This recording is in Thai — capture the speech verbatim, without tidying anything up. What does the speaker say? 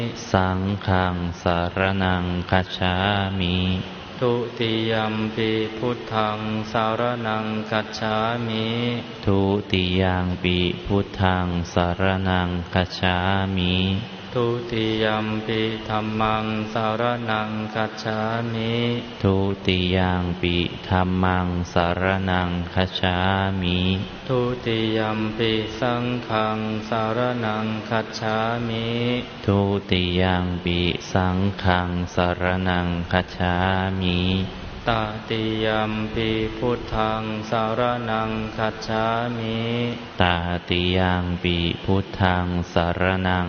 สังฆังสรณังคัจฉามิทุติยัมปิพุทธังสารนังคัจฉามิทุติยัมปิพุทธังสรณังคัจฉามิทุติยัมปิธัมมังสารนังคัจฉามิทุติยัมปิธัมมังสรณังคัจฉามิทุติยัมปิสังฆังสารนังคัจฉามิทุติยัมปิสังฆังสรณังคัจฉามิตติยัมปิพุทธังสารนังคัจฉามิตติยัมปิพุทธังสรณัง